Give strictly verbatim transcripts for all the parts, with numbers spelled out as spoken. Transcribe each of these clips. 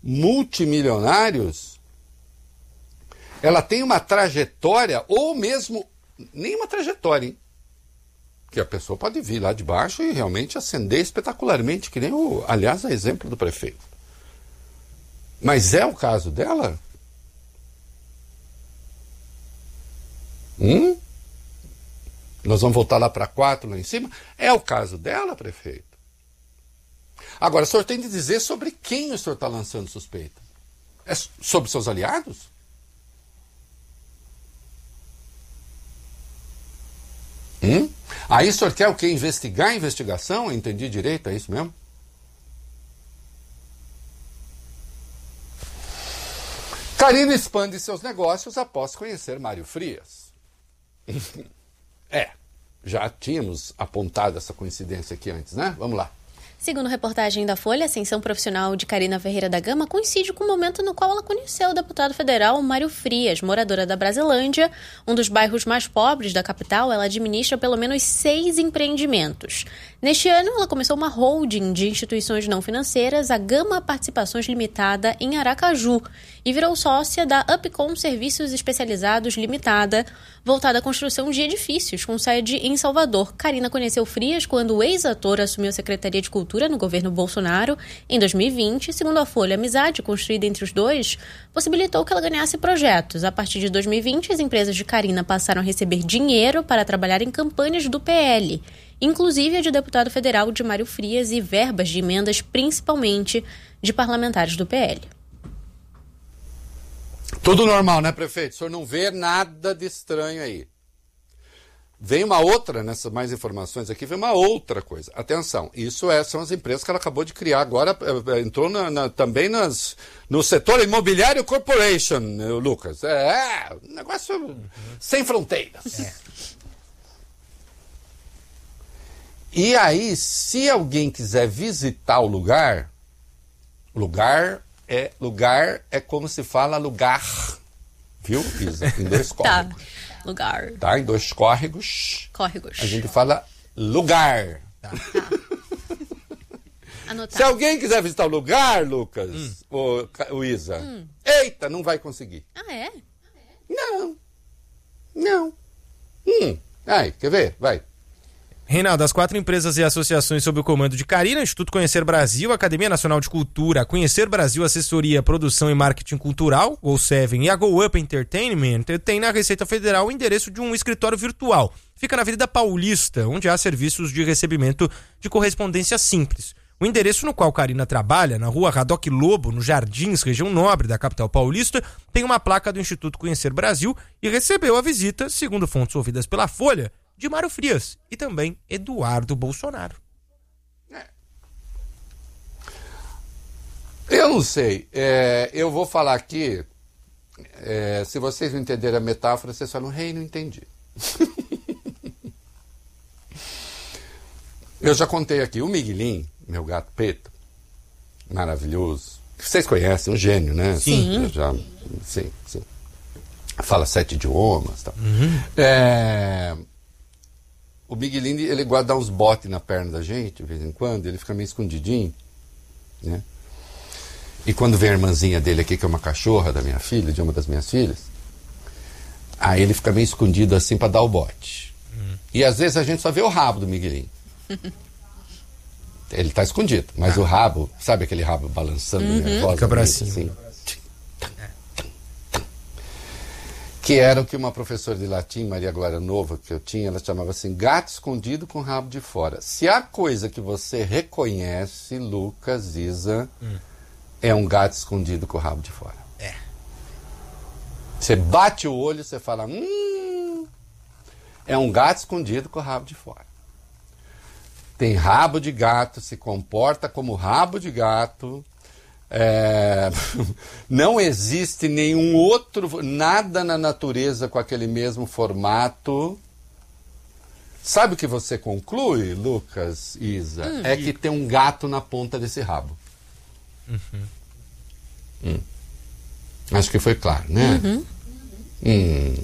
multimilionários, ela tem uma trajetória, ou mesmo, nem uma trajetória, hein? Que a pessoa pode vir lá de baixo e realmente ascender espetacularmente, que nem o, aliás, é exemplo do prefeito. Mas é o caso dela? Hum? Nós vamos voltar lá para quatro, lá em cima? É o caso dela, prefeito? Agora, o senhor tem de dizer sobre quem o senhor está lançando suspeita? É sobre seus aliados? Hum? Aí o senhor quer o quê? Investigar a investigação? Eu entendi direito, é isso mesmo? Karina expande seus negócios após conhecer Mário Frias. É, já tínhamos apontado essa coincidência aqui antes, né? Vamos lá. Segundo reportagem da Folha, a ascensão profissional de Karina Ferreira da Gama coincide com o momento no qual ela conheceu o deputado federal Mário Frias, moradora da Brasilândia, um dos bairros mais pobres da capital. Ela administra pelo menos seis empreendimentos. Neste ano, ela começou uma holding de instituições não financeiras, a Gama Participações Limitada, em Aracaju, e virou sócia da Upcom Serviços Especializados Limitada, voltada à construção de edifícios, com sede em Salvador. Karina conheceu Frias quando o ex-ator assumiu a Secretaria de Cultura no governo Bolsonaro em dois mil e vinte. Segundo a Folha, a amizade construída entre os dois possibilitou que ela ganhasse projetos. A partir de dois mil e vinte, as empresas de Karina passaram a receber dinheiro para trabalhar em campanhas do P L, inclusive a de deputado federal de Mário Frias, e verbas de emendas, principalmente de parlamentares do P L. Tudo normal, né, prefeito? O senhor não vê nada de estranho aí. Vem uma outra, nessas mais informações aqui, vem uma outra coisa. Atenção, isso é, são as empresas que ela acabou de criar agora, entrou na, na, também nas, no setor imobiliário corporation, Lucas. É, um negócio uhum. sem fronteiras. É. E aí, se alguém quiser visitar o lugar, lugar é, lugar é como se fala lugar, viu, Isa? Em dois córregos. Tá. Lugar. Tá, em dois córregos. Córregos. A gente fala lugar. Tá. Se alguém quiser visitar o lugar, Lucas, hum. ou, ou Isa, hum. eita, não vai conseguir. Ah, é? Não. Não. Hum. Aí, quer ver? Vai. Reinaldo, as quatro empresas e associações sob o comando de Karina, Instituto Conhecer Brasil, Academia Nacional de Cultura, Conhecer Brasil, Assessoria, Produção e Marketing Cultural, Go Seven, e a Go Up Entertainment, tem na Receita Federal o endereço de um escritório virtual. Fica na Avenida Paulista, onde há serviços de recebimento de correspondência simples. O endereço no qual Karina trabalha, na rua Radoc Lobo, no Jardins, região nobre da capital paulista, tem uma placa do Instituto Conhecer Brasil e recebeu a visita, segundo fontes ouvidas pela Folha, de Mário Frias e também Eduardo Bolsonaro. É. Eu não sei. É, eu vou falar aqui. É, se vocês não entenderem a metáfora, vocês falam, rei, não entendi. Eu já contei aqui. O Miguelinho, meu gato preto, maravilhoso. Vocês conhecem, um gênio, né? Sim. Já, sim, sim. Fala sete idiomas e tal. Uhum. É... O Miguelinho, ele gosta de dar uns botes na perna da gente, de vez em quando, ele fica meio escondidinho, né? E quando vem a irmãzinha dele aqui, que é uma cachorra da minha filha, de uma das minhas filhas, aí ele fica meio escondido assim para dar o bote. Hum. E às vezes a gente só vê o rabo do Miguelinho. Ele tá escondido, mas ah. o rabo, sabe aquele rabo balançando, uhum. nervosa, fica pra cima. assim? Que era o que uma professora de latim, Maria Glória Nova, que eu tinha, ela chamava assim, gato escondido com o rabo de fora. Se há coisa que você reconhece, Lucas, Isa, hum. é um gato escondido com o rabo de fora. É. Você bate o olho, você fala, hum, é um gato escondido com o rabo de fora. Tem rabo de gato, se comporta como rabo de gato. É, não existe nenhum outro, nada na natureza com aquele mesmo formato. Sabe o que você conclui, Lucas, Isa? Hum. É que tem um gato na ponta desse rabo. Uhum. Hum. Acho que foi claro, né? Uhum. Hum.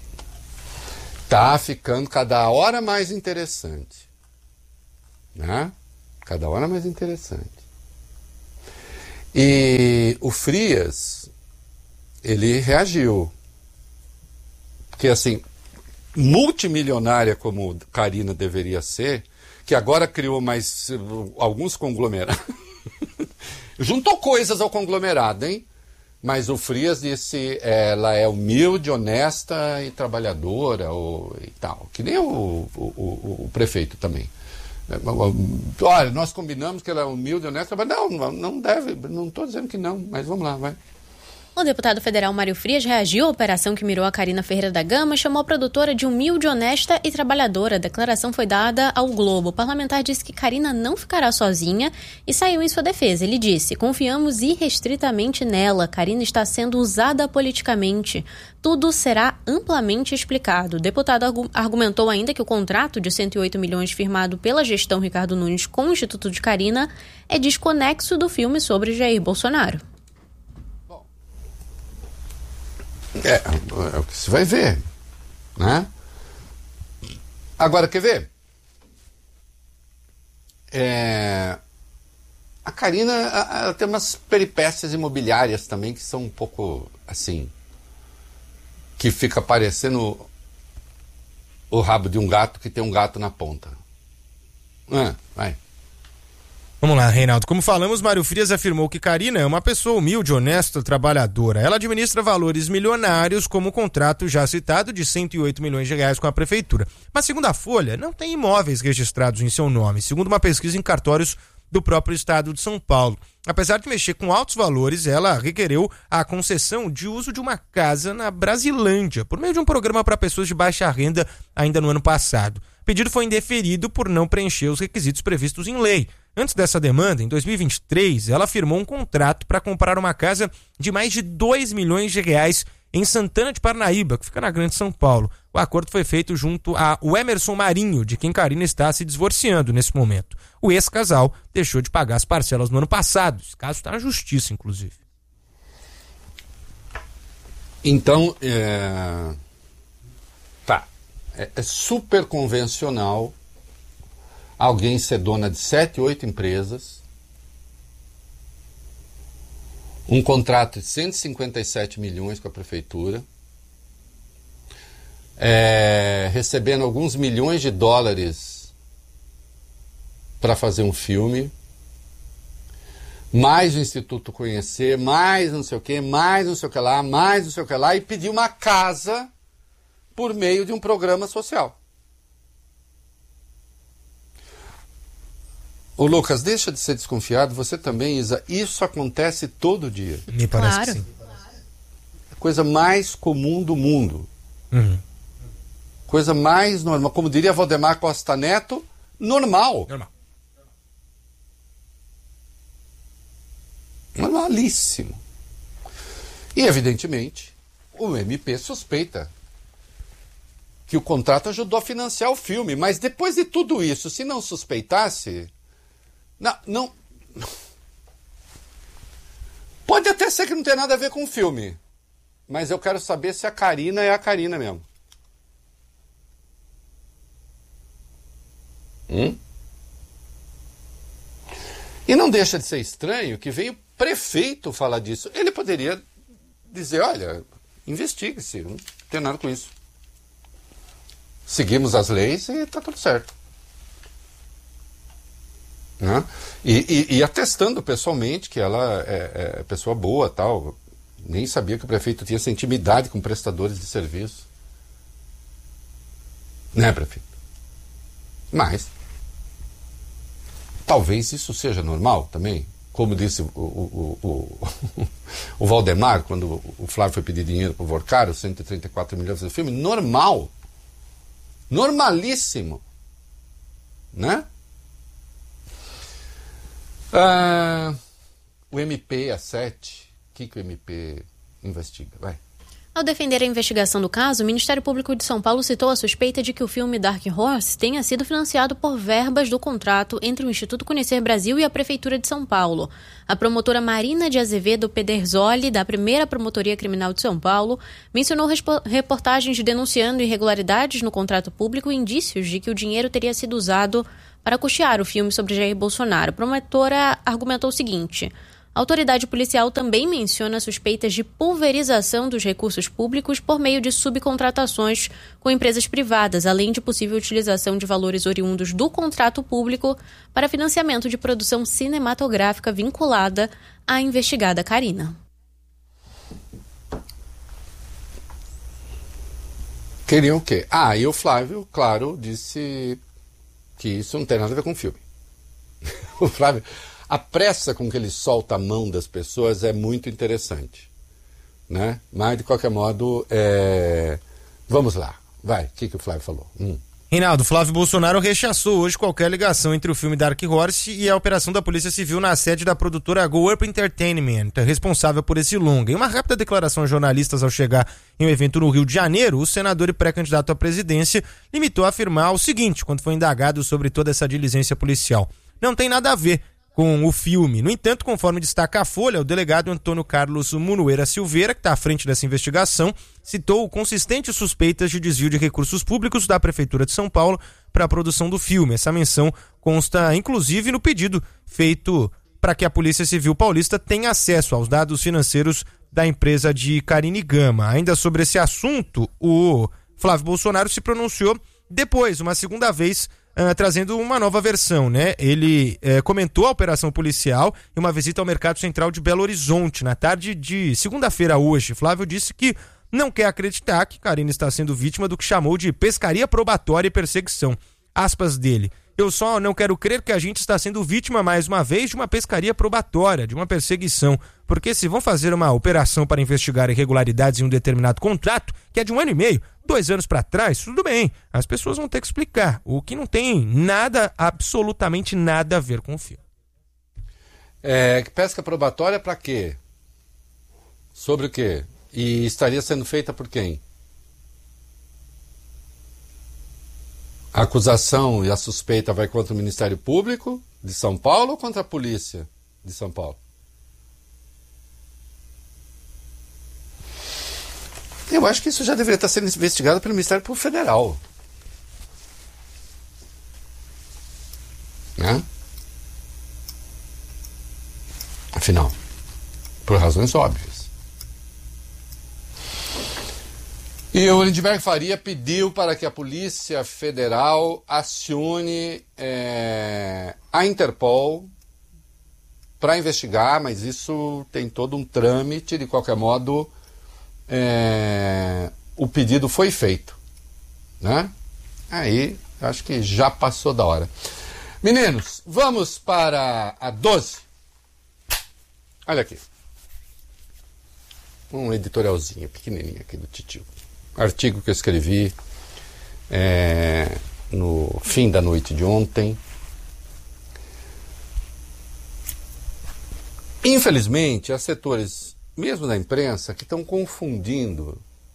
Tá ficando cada hora mais interessante. Né? Cada hora mais interessante. E o Frias, ele reagiu. Porque, assim, multimilionária como Karina deveria ser, que agora criou mais uh, alguns conglomerados. Juntou coisas ao conglomerado, hein? Mas o Frias disse, ela é humilde, honesta e trabalhadora, ou, e tal. Que nem o, o, o, o prefeito também. Olha, nós combinamos que ela é humilde, honesta, mas não, não deve, não estou dizendo que não, mas vamos lá, vai. O deputado federal Mário Frias reagiu à operação que mirou a Karina Ferreira da Gama e chamou a produtora de humilde, honesta e trabalhadora. A declaração foi dada ao Globo. O parlamentar disse que Karina não ficará sozinha e saiu em sua defesa. Ele disse, confiamos irrestritamente nela. Karina está sendo usada politicamente. Tudo será amplamente explicado. O deputado argumentou ainda que o contrato de cento e oito milhões firmado pela gestão Ricardo Nunes com o Instituto de Karina é desconexo do filme sobre Jair Bolsonaro. É, é o que se vai ver, né? Agora, quer ver? É, a Karina ela tem umas peripécias imobiliárias também que são um pouco, assim, que fica parecendo o rabo de um gato que tem um gato na ponta. É, vai. Vamos lá, Reinaldo. Como falamos, Mário Frias afirmou que Karina é uma pessoa humilde, honesta, trabalhadora. Ela administra valores milionários, como o contrato já citado de cento e oito milhões de reais com a prefeitura. Mas, segundo a Folha, não tem imóveis registrados em seu nome, segundo uma pesquisa em cartórios do próprio estado de São Paulo. Apesar de mexer com altos valores, ela requereu a concessão de uso de uma casa na Brasilândia, por meio de um programa para pessoas de baixa renda ainda no ano passado. O pedido foi indeferido por não preencher os requisitos previstos em lei. Antes dessa demanda, em dois mil e vinte e três, ela firmou um contrato para comprar uma casa de mais de dois milhões de reais em Santana de Parnaíba, que fica na Grande São Paulo. O acordo foi feito junto a o Emerson Marinho, de quem Karina está se divorciando nesse momento. O ex-casal deixou de pagar as parcelas no ano passado. Esse caso está na justiça, inclusive. Então, é... tá. É, é super convencional alguém ser dona de sete, oito empresas, um contrato de cento e cinquenta e sete milhões com a prefeitura, é, recebendo alguns milhões de dólares para fazer um filme, mais o Instituto Conhecer, mais não sei o que, mais não sei o que lá, mais não sei o que lá, e pedir uma casa por meio de um programa social. Ô Lucas, deixa de ser desconfiado, você também, Isa, isso acontece todo dia. Me parece Claro. que sim. É a coisa mais comum do mundo. Uhum. Coisa mais normal. Como diria Valdemar Costa Neto, normal. Normal. Normalíssimo. E, evidentemente, o M P suspeita que o contrato ajudou a financiar o filme. Mas depois de tudo isso, se não suspeitasse... Não, não... Pode até ser que não tenha nada a ver com o filme. Mas eu quero saber se a Karina é a Karina mesmo. Hum? E não deixa de ser estranho que veio o prefeito falar disso. Ele poderia dizer, olha, investigue-se, não tem nada com isso. Seguimos as leis e está tudo certo. Né? E, e, e atestando pessoalmente que ela é, é pessoa boa, tal. Nem sabia que o prefeito tinha essa intimidade com prestadores de serviço. Né, prefeito? Mas talvez isso seja normal também. Como disse o, o, o, o, o Valdemar, quando o Flávio foi pedir dinheiro para o Vorcaro, cento e trinta e quatro milhões do filme, normal. Normalíssimo. Né? Ah, o M P A sete, o que, que o M P investiga? Vai. Ao defender a investigação do caso, o Ministério Público de São Paulo citou a suspeita de que o filme Dark Horse tenha sido financiado por verbas do contrato entre o Instituto Conhecer Brasil e a Prefeitura de São Paulo. A promotora Marina de Azevedo Pederzoli, da primeira Promotoria Criminal de São Paulo, mencionou reportagens denunciando irregularidades no contrato público e indícios de que o dinheiro teria sido usado para custear o filme sobre Jair Bolsonaro. A promotora argumentou o seguinte: A autoridade policial também menciona suspeitas de pulverização dos recursos públicos por meio de subcontratações com empresas privadas, além de possível utilização de valores oriundos do contrato público para financiamento de produção cinematográfica vinculada à investigada Karina. Queriam o quê? Ah, e o Flávio, claro, disse que isso não tem nada a ver com o filme. O Flávio, a pressa com que ele solta a mão das pessoas é muito interessante, né? Mas, de qualquer modo, é... vamos lá. Vai, o que, que o Flávio falou? Hum. Reinaldo, Flávio Bolsonaro rechaçou hoje qualquer ligação entre o filme Dark Horse e a operação da Polícia Civil na sede da produtora Go Up Entertainment, responsável por esse longa. Em uma rápida declaração a jornalistas ao chegar em um evento no Rio de Janeiro, o senador e pré-candidato à presidência limitou a afirmar o seguinte, quando foi indagado sobre toda essa diligência policial. Não tem nada a ver com o filme. No entanto, conforme destaca a Folha, o delegado Antônio Carlos Munueira Silveira, que está à frente dessa investigação, citou consistentes suspeitas de desvio de recursos públicos da Prefeitura de São Paulo para a produção do filme. Essa menção consta, inclusive, no pedido feito para que a Polícia Civil Paulista tenha acesso aos dados financeiros da empresa de Karine Gama. Ainda sobre esse assunto, o Flávio Bolsonaro se pronunciou depois, uma segunda vez, Uh, trazendo uma nova versão, né? Ele uh, comentou a operação policial em uma visita ao Mercado Central de Belo Horizonte, na tarde de segunda-feira hoje. Flávio disse que não quer acreditar que Karine está sendo vítima do que chamou de pescaria probatória e perseguição. Aspas dele. Eu só não quero crer que a gente está sendo vítima, mais uma vez, de uma pescaria probatória, de uma perseguição. Porque se vão fazer uma operação para investigar irregularidades em um determinado contrato, que é de um ano e meio, dois anos para trás, tudo bem. As pessoas vão ter que explicar, o que não tem nada, absolutamente nada a ver com o filme. É, pesca probatória para quê? Sobre o quê? E estaria sendo feita por quem? A acusação e a suspeita vai contra o Ministério Público de São Paulo ou contra a Polícia de São Paulo? Eu acho que isso já deveria estar sendo investigado pelo Ministério Público Federal. Né? Afinal, por razões óbvias. E o Lindbergh Faria pediu para que a Polícia Federal acione é, a Interpol para investigar, mas isso tem todo um trâmite, de qualquer modo, é, o pedido foi feito. Né? Aí, acho que já passou da hora. Meninos, vamos para a doze. Olha aqui. Um editorialzinho pequenininho aqui do Titio. Artigo que eu escrevi é, no fim da noite de ontem. Infelizmente, há setores, mesmo da imprensa, que estão confundindo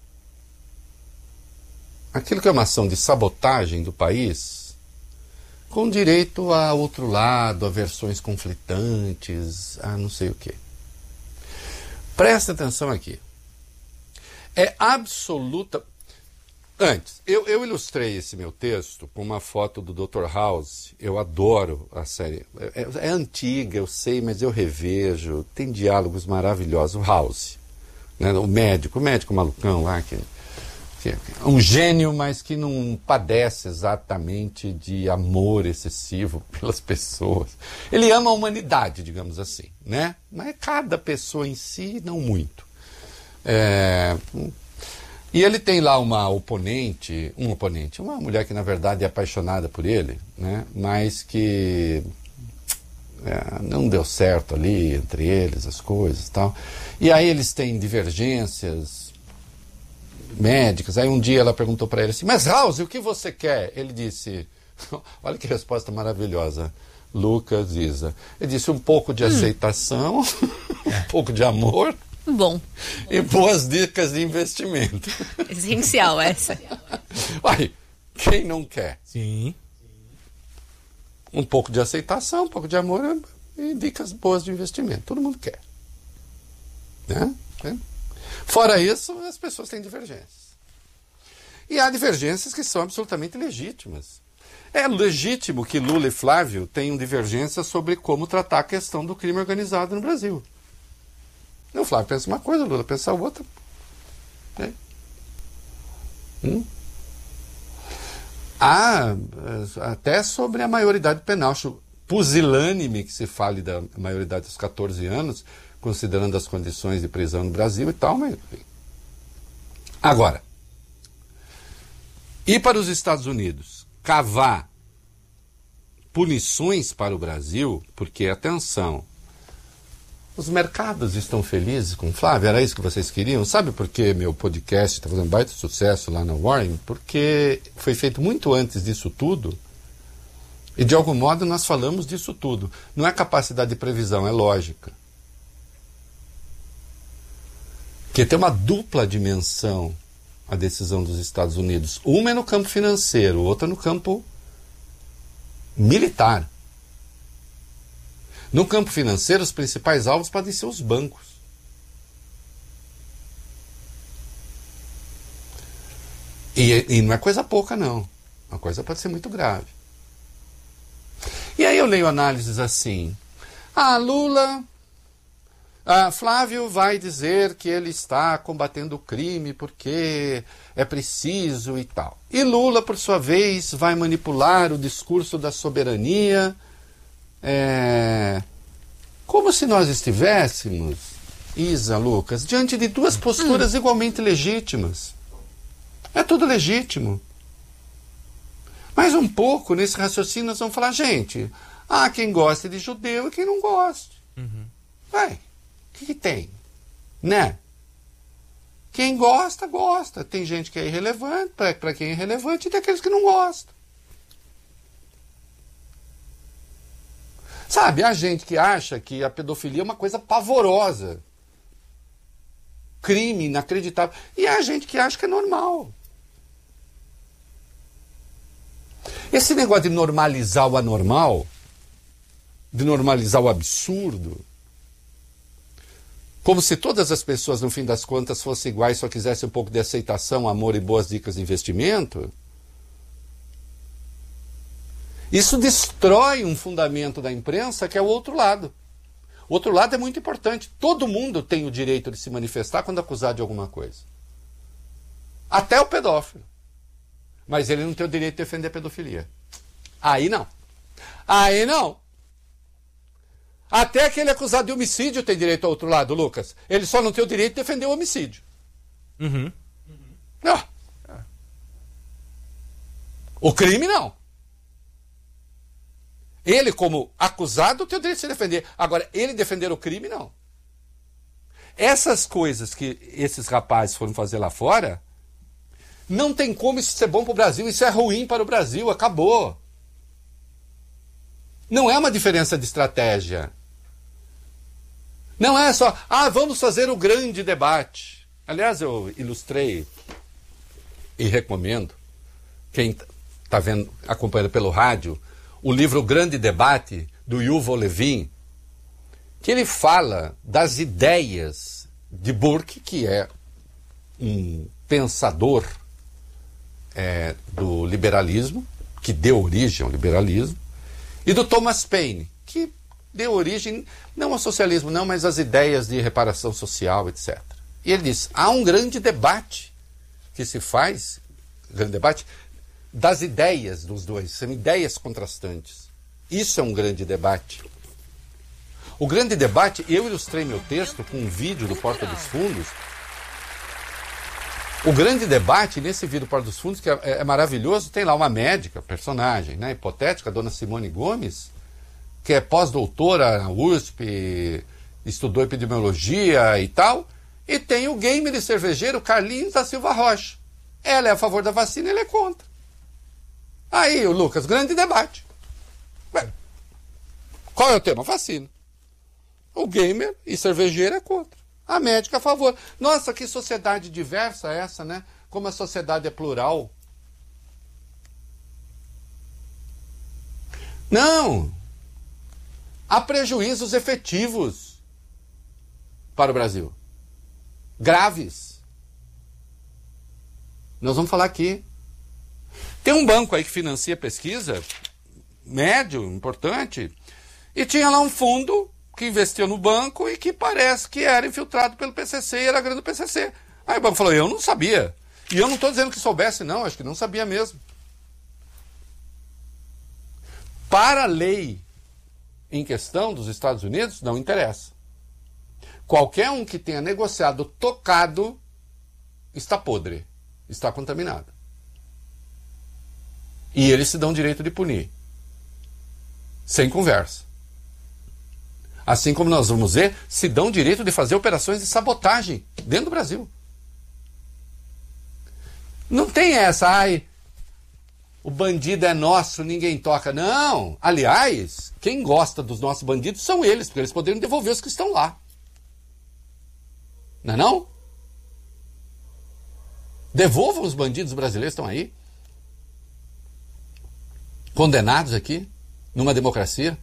aquilo que é uma ação de sabotagem do país com direito a outro lado, a versões conflitantes, a não sei o quê. Presta atenção aqui. É absoluta... Antes, eu, eu ilustrei esse meu texto com uma foto do doutor House. Eu adoro a série. É, é antiga, eu sei, mas eu revejo. Tem diálogos maravilhosos. O House, né? O médico, o médico malucão lá, que, que é um gênio, mas que não padece exatamente de amor excessivo pelas pessoas. Ele ama a humanidade, digamos assim, né? Mas cada pessoa em si, não muito. É, e ele tem lá uma oponente, um oponente, uma mulher que na verdade é apaixonada por ele, né, mas que é, não deu certo ali entre eles, as coisas e tal. E aí eles têm divergências médicas. Aí um dia ela perguntou para ele assim, mas House, o que você quer? Ele disse, olha que resposta maravilhosa, Lucas, Isa. Ele disse um pouco de hum. aceitação, um pouco de amor. Bom. E boas dicas de investimento. Essencial essa. Vai, quem não quer? Sim. Um pouco de aceitação, um pouco de amor e dicas boas de investimento. Todo mundo quer. Né? Fora isso, as pessoas têm divergências. E há divergências que são absolutamente legítimas. É legítimo que Lula e Flávio tenham divergência sobre como tratar a questão do crime organizado no Brasil. O Flávio pensa uma coisa, o Lula pensa outra. É. Hum? Há até sobre a maioridade penal. Acho pusilânime que se fale da maioridade dos catorze anos, considerando as condições de prisão no Brasil e tal, mas... Agora, ir para os Estados Unidos, cavar punições para o Brasil, porque, atenção, os mercados estão felizes com o Flávio, era isso que vocês queriam? Sabe por que meu podcast está fazendo baita sucesso lá na Warren? Porque foi feito muito antes disso tudo, e de algum modo nós falamos disso tudo. Não é capacidade de previsão, é lógica. Que tem uma dupla dimensão a decisão dos Estados Unidos. Uma é no campo financeiro, outra no campo militar. No campo financeiro, os principais alvos podem ser os bancos. E, e não é coisa pouca, não. Uma coisa pode ser muito grave. E aí eu leio análises assim. Ah, Lula... Ah, Flávio vai dizer que ele está combatendo o crime porque é preciso e tal. E Lula, por sua vez, vai manipular o discurso da soberania, é, como se nós estivéssemos, Isa, Lucas, diante de duas posturas hum. igualmente legítimas. É tudo legítimo. Mas um pouco, nesse raciocínio, nós vamos falar, gente, há quem goste de judeu e quem não goste. Uhum. Vai. O que, que tem? Né? Quem gosta, gosta. Tem gente que é irrelevante, para quem é irrelevante, e tem aqueles que não gostam. Sabe, há gente que acha que a pedofilia é uma coisa pavorosa. Crime inacreditável. E há gente que acha que é normal. Esse negócio de normalizar o anormal, de normalizar o absurdo, como se todas as pessoas, no fim das contas, fossem iguais, só quisessem um pouco de aceitação, amor e boas dicas de investimento. Isso destrói um fundamento da imprensa que é o outro lado. O outro lado é muito importante. Todo mundo tem o direito de se manifestar quando acusado de alguma coisa. Até o pedófilo. Mas ele não tem o direito de defender a pedofilia. Aí não. Aí não. Até aquele acusado de homicídio tem direito ao outro lado, Lucas. Ele só não tem o direito de defender o homicídio. Uhum. Ah. O crime, não. Ele, como acusado, tem o direito de se defender. Agora, ele defender o crime, não. Essas coisas que esses rapazes foram fazer lá fora, não tem como isso ser bom para o Brasil. Isso é ruim para o Brasil. Acabou. Não é uma diferença de estratégia. Não é só, ah, vamos fazer o grande debate. Aliás, eu ilustrei e recomendo, quem está vendo, acompanhando pelo rádio, o livro O Grande Debate, do Yuval Levin, que ele fala das ideias de Burke, que é um pensador é, do liberalismo, que deu origem ao liberalismo, e do Thomas Paine, que deu origem, não ao socialismo não, mas às ideias de reparação social, etcétera. E ele diz, há um grande debate que se faz, grande debate, das ideias dos dois, são ideias contrastantes. Isso é um grande debate. O grande debate, eu ilustrei meu texto com um vídeo do Porta dos Fundos. O grande debate, nesse vídeo do Porta dos Fundos, que é, é maravilhoso, tem lá uma médica, personagem, né, hipotética, a dona Simone Gomes, que é pós-doutora na U S P, estudou epidemiologia e tal, e tem o gamer e cervejeiro Carlinhos da Silva Rocha. Ela é a favor da vacina, ele é contra. Aí, o Lucas, grande debate. Ué, qual é o tema? Vacina. O gamer e cervejeiro é contra. A médica a favor. Nossa, que sociedade diversa essa, né? Como a sociedade é plural. Não! Há prejuízos efetivos para o Brasil. Graves. Nós vamos falar aqui. Tem um banco aí que financia pesquisa, médio, importante, e tinha lá um fundo que investiu no banco e que parece que era infiltrado pelo P C C e era grande do P C C. Aí o banco falou, eu não sabia. E eu não estou dizendo que soubesse, não, acho que não sabia mesmo. Para a lei em questão dos Estados Unidos, não interessa. Qualquer um que tenha negociado tocado está podre, está contaminado. E eles se dão direito de punir. Sem conversa. Assim como nós vamos ver, se dão direito de fazer operações de sabotagem dentro do Brasil. Não tem essa, ai, o bandido é nosso, ninguém toca. Não. Aliás, quem gosta dos nossos bandidos são eles, porque eles poderiam devolver os que estão lá. Não é não? Devolvam os bandidos brasileiros que estão aí. Condenados aqui, numa democracia.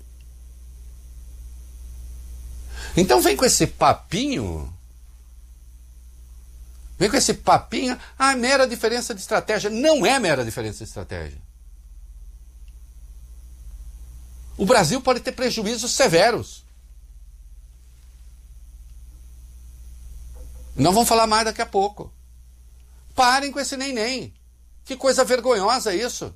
Então vem com esse papinho, vem com esse papinho, ah, mera diferença de estratégia. Não é mera diferença de estratégia. O Brasil pode ter prejuízos severos. Não vamos falar mais daqui a pouco. Parem com esse nem-nem. Que coisa vergonhosa isso.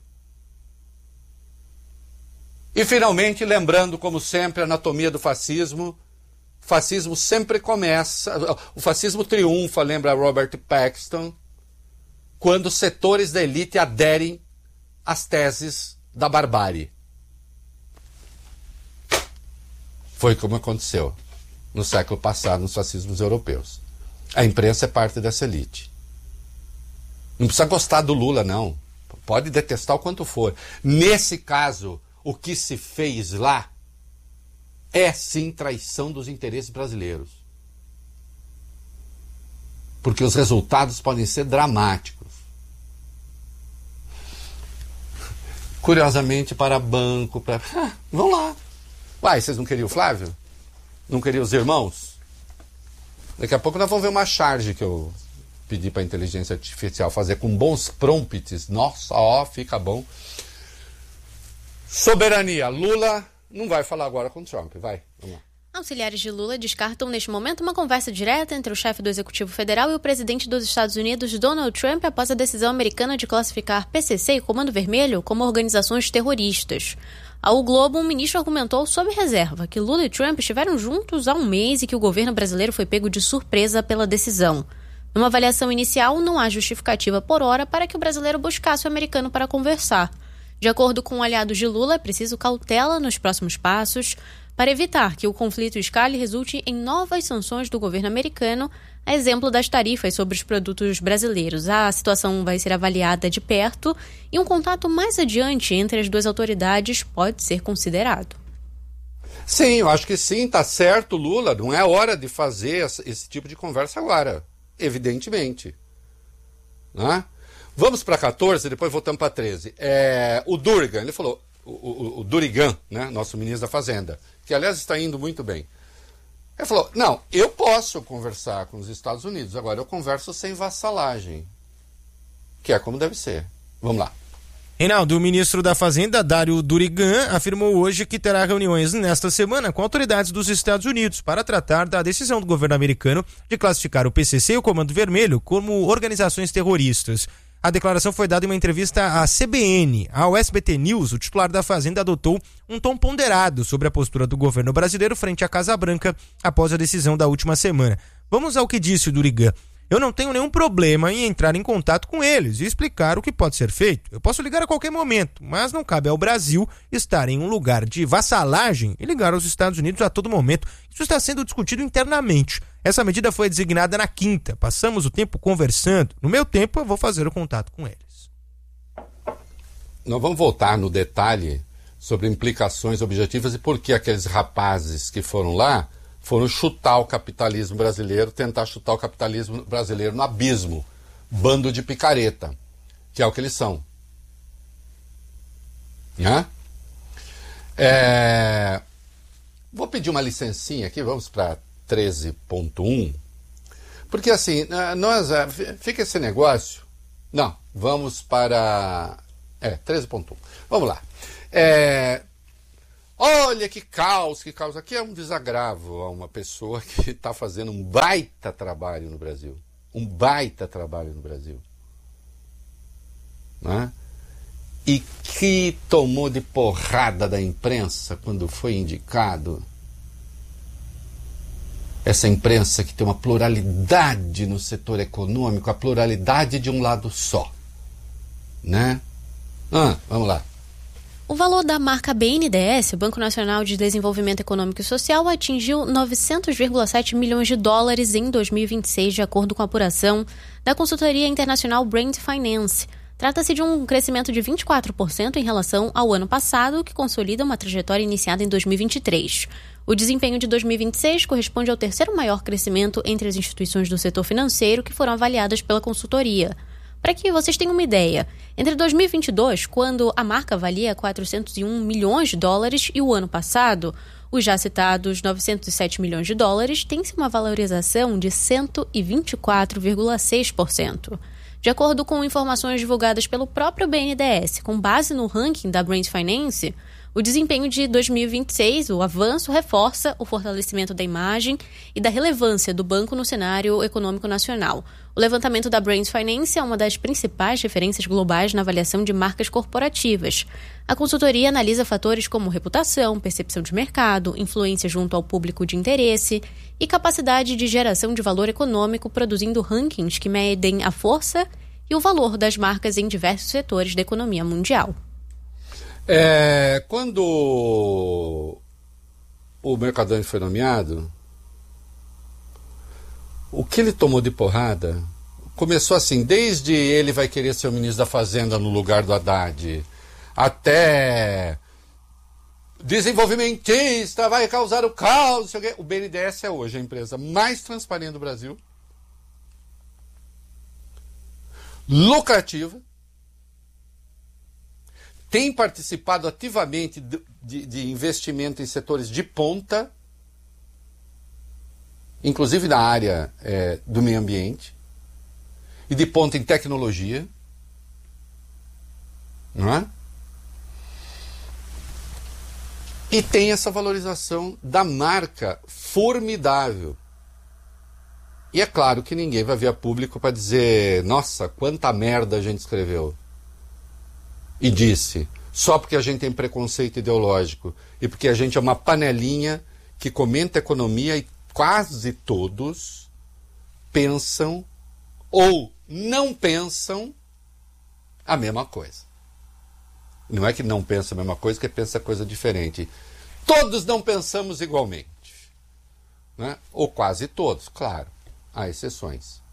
E finalmente, lembrando, como sempre, a anatomia do fascismo. O fascismo sempre começa, o fascismo triunfa, lembra Robert Paxton, quando setores da elite aderem às teses da barbárie. Foi como aconteceu no século passado nos fascismos europeus. A imprensa é parte dessa elite. Não precisa gostar do Lula, não. Pode detestar o quanto for. Nesse caso, o que se fez lá é sim traição dos interesses brasileiros. Porque os resultados podem ser dramáticos. Curiosamente, para banco, para... Ah, vão lá. Uai, vocês não queriam o Flávio? Não queriam os irmãos? Daqui a pouco nós vamos ver uma charge que eu pedi para a inteligência artificial fazer com bons prompts. Nossa, ó, fica bom. Soberania. Lula não vai falar agora com Trump. Vai, vamos lá. Auxiliares de Lula descartam neste momento uma conversa direta entre o chefe do Executivo Federal e o presidente dos Estados Unidos, Donald Trump, após a decisão americana de classificar P C C e Comando Vermelho como organizações terroristas. Ao Globo, um ministro argumentou sob reserva que Lula e Trump estiveram juntos há um mês e que o governo brasileiro foi pego de surpresa pela decisão. Numa avaliação inicial, não há justificativa por hora para que o brasileiro buscasse o americano para conversar. De acordo com aliados de Lula, é preciso cautela nos próximos passos para evitar que o conflito escale e resulte em novas sanções do governo americano, a exemplo das tarifas sobre os produtos brasileiros. A situação vai ser avaliada de perto e um contato mais adiante entre as duas autoridades pode ser considerado. Sim, eu acho que sim, tá certo, Lula. Não é hora de fazer esse tipo de conversa agora, evidentemente. Né? Vamos para quatorze, depois voltamos para treze. É, o Durigan, ele falou, o, o, o Durigan, né, nosso ministro da Fazenda, que aliás está indo muito bem. Ele falou, não, eu posso conversar com os Estados Unidos, agora eu converso sem vassalagem, que é como deve ser. Vamos lá. Reinaldo, o ministro da Fazenda, Dário Durigan, afirmou hoje que terá reuniões nesta semana com autoridades dos Estados Unidos para tratar da decisão do governo americano de classificar o P C C e o Comando Vermelho como organizações terroristas. A declaração foi dada em uma entrevista à C B N. Ao S B T News, o titular da Fazenda adotou um tom ponderado sobre a postura do governo brasileiro frente à Casa Branca após a decisão da última semana. Vamos ao que disse o Durigan. Eu não tenho nenhum problema em entrar em contato com eles e explicar o que pode ser feito. Eu posso ligar a qualquer momento, mas não cabe ao Brasil estar em um lugar de vassalagem e ligar aos Estados Unidos a todo momento. Isso está sendo discutido internamente. Essa medida foi designada na quinta. Passamos o tempo conversando. No meu tempo, eu vou fazer o contato com eles. Nós vamos voltar no detalhe sobre implicações objetivas e por que aqueles rapazes que foram lá foram chutar o capitalismo brasileiro, tentar chutar o capitalismo brasileiro no abismo. Bando de picareta, que é o que eles são. Né? É... Vou pedir uma licencinha aqui, vamos para treze ponto um, porque assim, nós, fica esse negócio, não, Vamos para... É, treze ponto um. Vamos lá. É... Olha que caos, que caos. Aqui é um desagravo a uma pessoa que está fazendo um baita trabalho no Brasil. Um baita trabalho no Brasil. Né? E que tomou de porrada da imprensa quando foi indicado. Essa imprensa que tem uma pluralidade no setor econômico, a pluralidade de um lado só. Né? Ah, vamos lá. O valor da marca B N D E S, o Banco Nacional de Desenvolvimento Econômico e Social, atingiu novecentos vírgula sete milhões de dólares em dois mil e vinte e seis, de acordo com a apuração da consultoria internacional Brand Finance. Trata-se de um crescimento de vinte e quatro por cento em relação ao ano passado, que consolida uma trajetória iniciada em dois mil e vinte e três. O desempenho de dois mil e vinte e seis corresponde ao terceiro maior crescimento entre as instituições do setor financeiro que foram avaliadas pela consultoria. Para que vocês tenham uma ideia, entre dois mil e vinte e dois, quando a marca valia quatrocentos e um milhões de dólares, e o ano passado, os já citados novecentos e sete milhões de dólares, tem-se uma valorização de cento e vinte e quatro vírgula seis por cento. De acordo com informações divulgadas pelo próprio B N D E S, com base no ranking da Brand Finance, o desempenho de dois mil e vinte e seis, o avanço, reforça o fortalecimento da imagem e da relevância do banco no cenário econômico nacional. O levantamento da Brand Finance é uma das principais referências globais na avaliação de marcas corporativas. A consultoria analisa fatores como reputação, percepção de mercado, influência junto ao público de interesse e capacidade de geração de valor econômico, produzindo rankings que medem a força e o valor das marcas em diversos setores da economia mundial. É, quando o Mercadante foi nomeado, o que ele tomou de porrada começou assim, desde ele vai querer ser o ministro da Fazenda no lugar do Haddad, até desenvolvimentista, vai causar o caos. O B N D E S é hoje a empresa mais transparente do Brasil, lucrativa, tem participado ativamente de, de, de investimento em setores de ponta, inclusive na área é, do meio ambiente, e de ponta em tecnologia, não é? E tem essa valorização da marca formidável. E é claro que ninguém vai vir a público para dizer, nossa, quanta merda a gente escreveu. E disse, só porque a gente tem preconceito ideológico e porque a gente é uma panelinha que comenta economia e quase todos pensam ou não pensam a mesma coisa. Não é que não pensa a mesma coisa, que pensa coisa diferente. Todos não pensamos igualmente. Né? Ou quase todos, claro. Há exceções.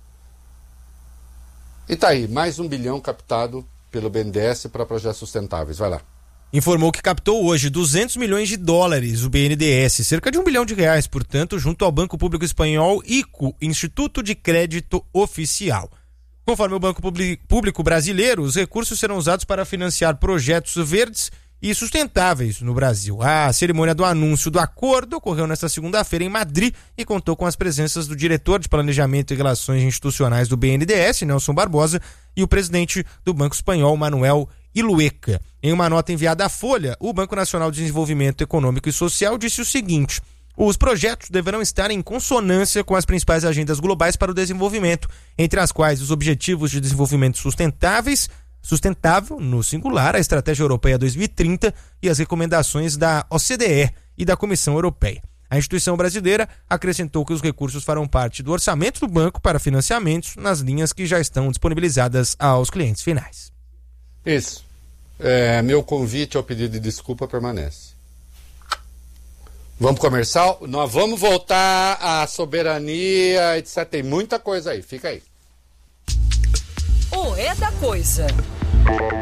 E tá aí, mais um bilhão captado pelo B N D E S para projetos sustentáveis. Vai lá. Informou que captou hoje duzentos milhões de dólares o B N D E S, cerca de um bilhão de reais, portanto, junto ao Banco Público Espanhol I C O, Instituto de Crédito Oficial. Conforme o Banco Público Brasileiro, os recursos serão usados para financiar projetos verdes e sustentáveis no Brasil. A cerimônia do anúncio do acordo ocorreu nesta segunda-feira em Madrid e contou com as presenças do diretor de Planejamento e Relações Institucionais do B N D E S, Nelson Barbosa, e o presidente do Banco Espanhol, Manuel Ilueca. Em uma nota enviada à Folha, o Banco Nacional de Desenvolvimento Econômico e Social disse o seguinte: os projetos deverão estar em consonância com as principais agendas globais para o desenvolvimento, entre as quais os Objetivos de Desenvolvimento Sustentáveis, Sustentável, no singular, a Estratégia Europeia dois mil e trinta e as recomendações da O C D E e da Comissão Europeia. A instituição brasileira acrescentou que os recursos farão parte do orçamento do banco para financiamentos nas linhas que já estão disponibilizadas aos clientes finais. Isso. É, meu convite ao pedido de desculpa permanece. Vamos comercial? Nós vamos voltar à soberania, etcétera. Tem muita coisa aí, fica aí. O É da Coisa.